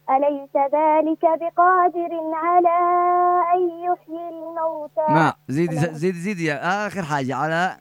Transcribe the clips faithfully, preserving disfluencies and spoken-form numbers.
أليس ذلك بقادر على أن يحيي الموتى. ما زيدي زيدي زيدي يا آخر حاجة. على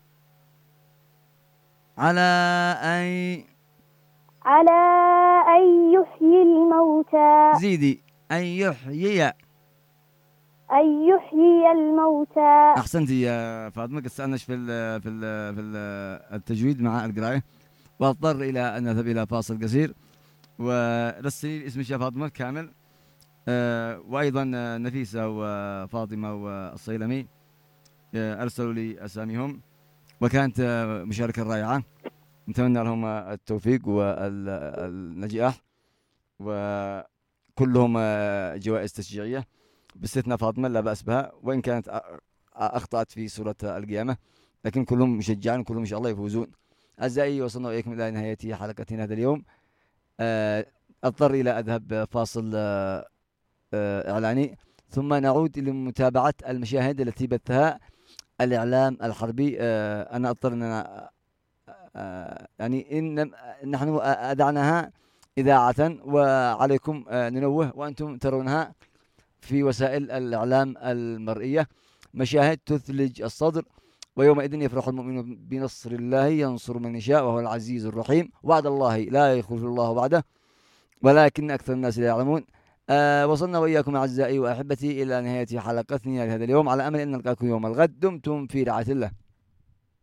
على أي على أن يحيي الموتى. زيدي أن يحيي أن يحيي الموتى. أحسنتي يا فاطمة. قصرناش في ال في ال في ال التجويد مع القراءة، واضطر إلى أن نذهب إلى فاصل قصير. ورسلي لي اسمك يا فاطمة كامل، آه وأيضا نفيسة وفاطمة والصيلمي آه أرسلوا لي أساميهم، وكانت آه مشاركة رائعة. نتمنى لهم التوفيق والنجاح، وكلهم آه جوائز تشجيعية باستثناء فاطمة لا بأس بها، وإن كانت أخطأت في سورة القيامة، لكن كلهم مشجعين، كلهم إن شاء الله يفوزون. أعزائي، وصلنا إليكم إلى نهاية حلقتنا هذا اليوم. آه أضطر إلى أذهب فاصل آه آه إعلاني، ثم نعود لمتابعة المشاهد التي بثها الإعلام الحربي. آه أنا أضطر أن أنا آه يعني إن نحن أدعناها إذاعة، وعليكم آه ننوه وأنتم ترونها في وسائل الإعلام المرئية. مشاهد تثلج الصدر. ويومئذ يفرح المؤمنون بنصر الله ينصر من يشاء وهو العزيز الرحيم. وعد الله لا يخلف الله وعده ولكن أكثر الناس لا يعلمون. آه وصلنا وإياكم أعزائي وأحبتي إلى نهاية حلقتنا لهذا اليوم، على أمل أن نلقاكم يوم الغد. دمتم في رعاية الله.